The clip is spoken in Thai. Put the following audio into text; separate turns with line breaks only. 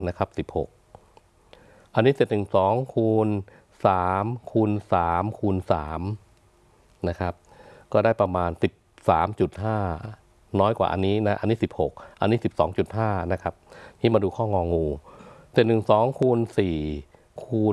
นะครับ16อันนี้เศษ1 2คูณ3คูณ3คูณ3นะครับก็ได้ประมาณ13.5น้อยกว่าอันนี้นะอันนี้16อันนี้12.5นะครับที่มาดูข้ององูเศษ1 2คูณ4คูณ